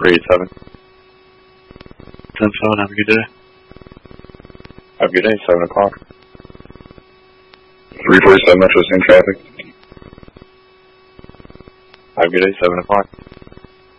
387. 10-7, have a good day. Have a good day, 7 o'clock. 347 Metro, same traffic. Have a good day, 7 o'clock.